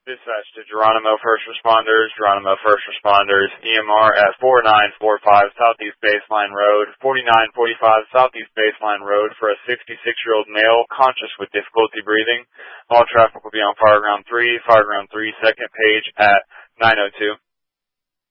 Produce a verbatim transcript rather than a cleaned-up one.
Dispatch to Geronimo First Responders, Geronimo First Responders, E M R at four nine four five Southeast Baseline Road, forty-nine forty-five Southeast Baseline Road for a sixty-six-year-old male conscious with difficulty breathing. All traffic will be on Fireground three, Fireground three, second page at nine oh two.